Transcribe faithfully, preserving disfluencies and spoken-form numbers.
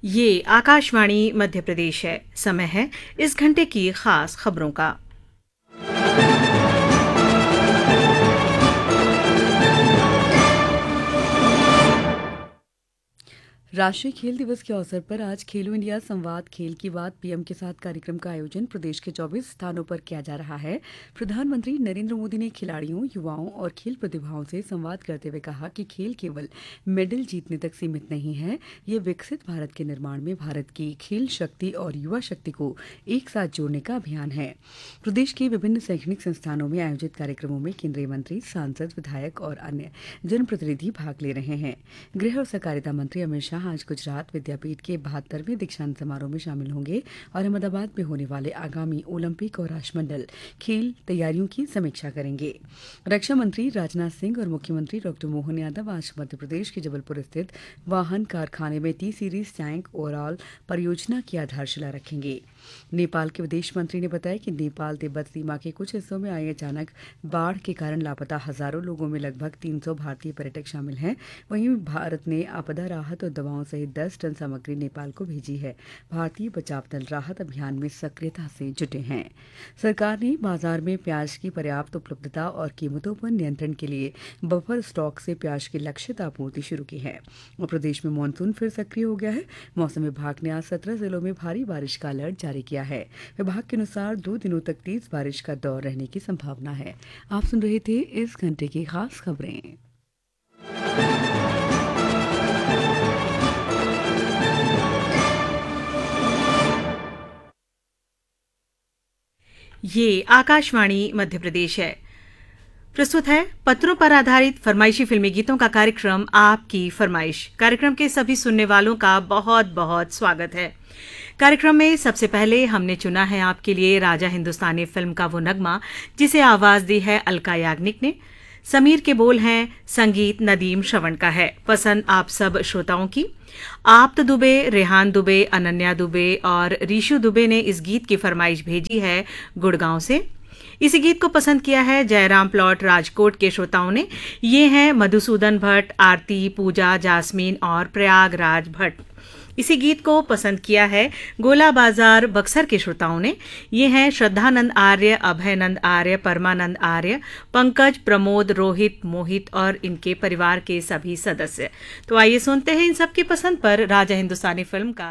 ये आकाशवाणी मध्य प्रदेश है। समय है इस घंटे की खास खबरों का। राष्ट्रीय खेल दिवस के अवसर पर आज खेलो इंडिया संवाद खेल की बात पीएम के साथ कार्यक्रम का आयोजन प्रदेश के चौबीस स्थानों पर किया जा रहा है। प्रधानमंत्री नरेंद्र मोदी ने खिलाड़ियों, युवाओं और खेल प्रतिभाओं से संवाद करते हुए कहा कि खेल केवल मेडल जीतने तक सीमित नहीं है, ये विकसित भारत के निर्माण में भारत की खेल शक्ति और युवा शक्ति को एक साथ जोड़ने का अभियान है। प्रदेश के विभिन्न शैक्षणिक संस्थानों में आयोजित कार्यक्रमों में केंद्रीय मंत्री, सांसद, विधायक और अन्य जनप्रतिनिधि भाग ले रहे हैं। गृह और सहकारिता मंत्री अमित शाह आज गुजरात विद्यापीठ के बहत्तरवें दीक्षांत समारोह में शामिल होंगे और अहमदाबाद में होने वाले आगामी ओलंपिक और राष्ट्रमंडल खेल तैयारियों की समीक्षा करेंगे। रक्षा मंत्री राजनाथ सिंह और मुख्यमंत्री डॉक्टर मोहन यादव आज मध्य प्रदेश के जबलपुर स्थित वाहन कारखाने में टी सीरीज टैंक ओवरऑल परियोजना की आधारशिला रखेंगे। नेपाल के विदेश मंत्री ने बताया कि नेपाल तिब्बत सीमा के कुछ हिस्सों में आई अचानक बाढ़ के कारण लापता हजारों लोगों में लगभग तीन सौ भारतीय पर्यटक शामिल हैं। वहीं भारत ने आपदा राहत और दवाओं सहित दस टन सामग्री नेपाल को भेजी है। भारतीय बचाव दल राहत अभियान में सक्रियता से जुटे हैं। सरकार ने बाजार में प्याज की पर्याप्त उपलब्धता और कीमतों पर नियंत्रण के लिए बफर स्टॉक से प्याज की लक्षित आपूर्ति शुरू की है और प्रदेश में मानसून फिर सक्रिय हो गया है। मौसम विभाग ने आज सत्रह जिलों में भारी बारिश का अलर्ट जारी किया है। विभाग के अनुसार दो दिनों तक तेज बारिश का दौर रहने की संभावना है। आप सुन रहे थे इस घंटे की खास खबरें। ये आकाशवाणी मध्य प्रदेश है। प्रस्तुत है पत्रों पर आधारित फरमाइशी फिल्मी गीतों का कार्यक्रम आपकी फरमाइश। कार्यक्रम के सभी सुनने वालों का बहुत बहुत स्वागत है। कार्यक्रम में सबसे पहले हमने चुना है आपके लिए राजा हिंदुस्तानी फिल्म का वो नगमा जिसे आवाज दी है अलका याग्निक ने। समीर के बोल हैं, संगीत नदीम श्रवण का है। पसंद आप सब श्रोताओं की। आप्त दुबे, रेहान दुबे, अनन्या दुबे और रीशु दुबे ने इस गीत की फरमाइश भेजी है गुड़गांव से। इसी गीत को पसंद किया है जयराम प्लॉट राजकोट के श्रोताओं ने। ये हैं मधुसूदन भट्ट, आरती, पूजा, जास्मीन और प्रयागराज भट्ट। इसी गीत को पसंद किया है गोला बाजार बक्सर के श्रोताओं ने। ये हैं श्रद्धानंद आर्य, अभयनंद आर्य, परमानंद आर्य, पंकज, प्रमोद, रोहित, मोहित और इनके परिवार के सभी सदस्य। तो आइए सुनते हैं इन सबकी पसंद पर राजा हिंदुस्तानी फिल्म का